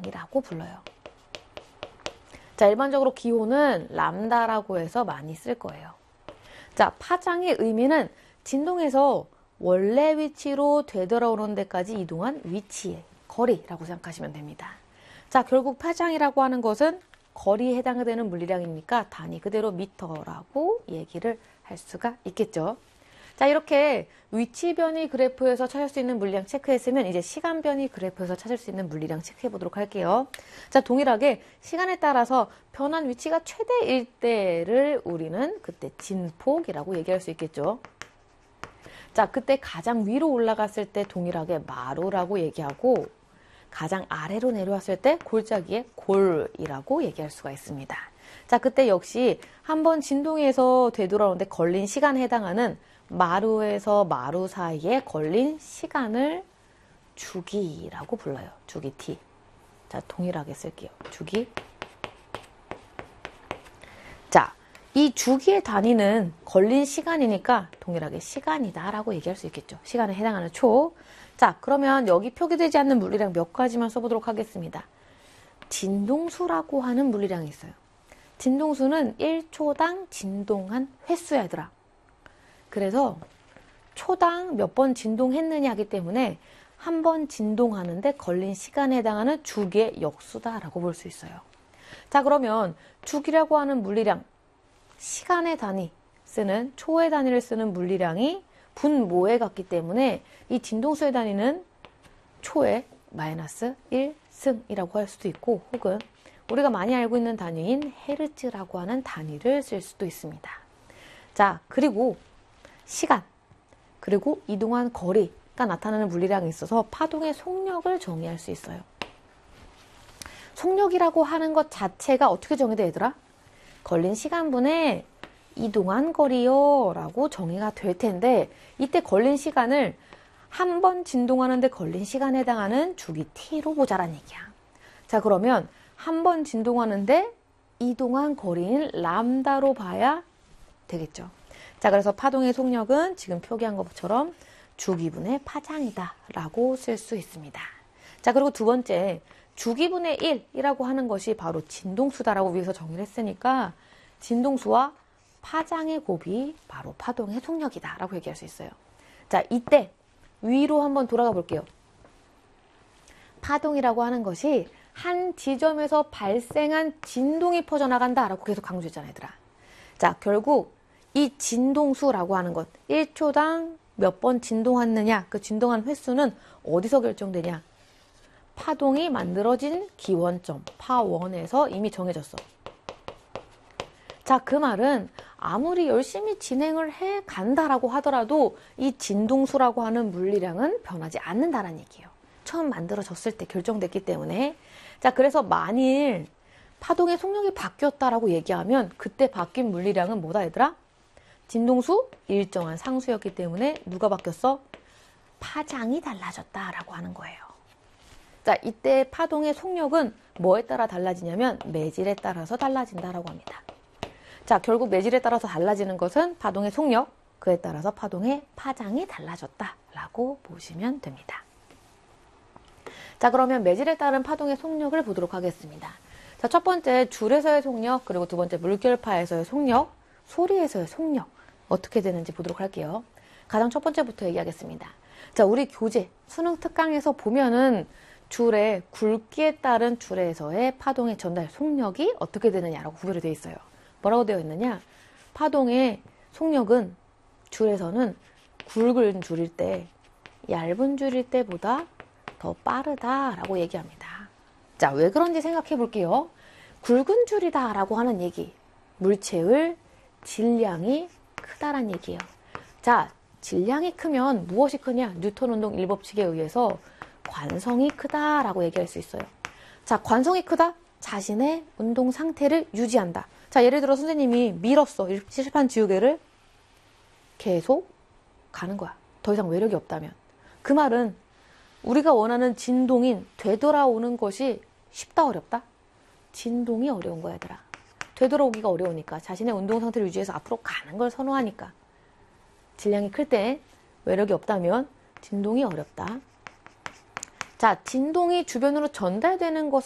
파장이라고 불러요. 자, 일반적으로 기호는 람다라고 해서 많이 쓸 거예요. 자, 파장의 의미는 진동에서 원래 위치로 되돌아오는 데까지 이동한 위치의 거리라고 생각하시면 됩니다. 자, 결국 파장이라고 하는 것은 거리에 해당되는 물리량이니까 단위 그대로 미터라고 얘기를 할 수가 있겠죠. 자, 이렇게 위치 변이 그래프에서 찾을 수 있는 물리량 체크했으면 이제 시간 변이 그래프에서 찾을 수 있는 물리량 체크해 보도록 할게요. 자, 동일하게 시간에 따라서 변한 위치가 최대일 때를 우리는 그때 진폭이라고 얘기할 수 있겠죠. 자, 그때 가장 위로 올라갔을 때 동일하게 마루라고 얘기하고 가장 아래로 내려왔을 때 골짜기에 골이라고 얘기할 수가 있습니다. 자, 그때 역시 한번 진동에서 되돌아오는데 걸린 시간에 해당하는 마루에서 마루 사이에 걸린 시간을 주기라고 불러요. 주기 t. 자, 동일하게 쓸게요. 주기. 자, 이 주기의 단위는 걸린 시간이니까 동일하게 시간이다라고 얘기할 수 있겠죠. 시간에 해당하는 초. 자, 그러면 여기 표기되지 않는 물리량 몇 가지만 써보도록 하겠습니다. 진동수라고 하는 물리량이 있어요. 진동수는 1초당 진동한 횟수야, 얘들아. 그래서 초당 몇 번 진동했느냐 하기 때문에 한 번 진동하는데 걸린 시간에 해당하는 주기의 역수다라고 볼 수 있어요. 자, 그러면 주기라고 하는 물리량, 시간의 단위 쓰는, 초의 단위를 쓰는 물리량이 분모에 같기 때문에 이 진동수의 단위는 초의 마이너스 1승이라고 할 수도 있고, 혹은 우리가 많이 알고 있는 단위인 헤르츠라고 하는 단위를 쓸 수도 있습니다. 자, 그리고 시간, 그리고 이동한 거리가 나타나는 물리량이 있어서 파동의 속력을 정의할 수 있어요. 속력이라고 하는 것 자체가 어떻게 정의돼, 얘들아? 걸린 시간분의 이동한 거리요 라고 정의가 될 텐데, 이때 걸린 시간을 한 번 진동하는데 걸린 시간에 해당하는 주기 t로 보자란 얘기야. 자, 그러면 한 번 진동하는데 이동한 거리인 람다로 봐야 되겠죠. 자, 그래서 파동의 속력은 지금 표기한 것처럼 주기분의 파장이다 라고 쓸 수 있습니다. 자, 그리고 두 번째, 주기분의 1이라고 하는 것이 바로 진동수다라고 위에서 정의를 했으니까 진동수와 파장의 곱이 바로 파동의 속력이다 라고 얘기할 수 있어요. 자, 이때 위로 한번 돌아가 볼게요. 파동이라고 하는 것이 한 지점에서 발생한 진동이 퍼져나간다 라고 계속 강조했잖아요, 얘들아. 자, 결국 이 진동수라고 하는 것, 1초당 몇 번 진동했느냐, 그 진동한 횟수는 어디서 결정되냐? 파동이 만들어진 기원점, 파1에서 이미 정해졌어. 자, 그 말은 아무리 열심히 진행을 해 간다라고 하더라도 이 진동수라고 하는 물리량은 변하지 않는다라는 얘기예요. 처음 만들어졌을 때 결정됐기 때문에. 자, 그래서 만일 파동의 속력이 바뀌었다라고 얘기하면 그때 바뀐 물리량은 뭐다, 얘들아? 진동수 일정한 상수였기 때문에 누가 바뀌었어? 파장이 달라졌다라고 하는 거예요. 자, 이때 파동의 속력은 뭐에 따라 달라지냐면 매질에 따라서 달라진다라고 합니다. 자, 결국 매질에 따라서 달라지는 것은 파동의 속력, 그에 따라서 파동의 파장이 달라졌다라고 보시면 됩니다. 자, 그러면 매질에 따른 파동의 속력을 보도록 하겠습니다. 자, 첫 번째 줄에서의 속력, 그리고 두 번째 물결파에서의 속력, 소리에서의 속력 어떻게 되는지 보도록 할게요. 가장 첫 번째부터 얘기하겠습니다. 자, 우리 교재 수능 특강에서 보면은 줄의 굵기에 따른 줄에서의 파동의 전달 속력이 어떻게 되느냐라고 구별이 되어 있어요. 뭐라고 되어 있느냐? 파동의 속력은 줄에서는 굵은 줄일 때, 얇은 줄일 때보다 더 빠르다라고 얘기합니다. 자, 왜 그런지 생각해 볼게요. 굵은 줄이다라고 하는 얘기, 물체의 질량이 크다란 얘기예요. 자, 질량이 크면 무엇이 크냐? 뉴턴 운동 1법칙에 의해서 관성이 크다라고 얘기할 수 있어요. 자, 관성이 크다? 자신의 운동 상태를 유지한다. 자, 예를 들어 선생님이 밀었어. 칠판 지우개를 계속 가는 거야. 더 이상 외력이 없다면. 그 말은 우리가 원하는 진동인 되돌아오는 것이 쉽다, 어렵다? 진동이 어려운 거야, 얘들아. 되돌아오기가 어려우니까, 자신의 운동 상태를 유지해서 앞으로 가는 걸 선호하니까. 질량이 클 때 외력이 없다면 진동이 어렵다. 자, 진동이 주변으로 전달되는 것은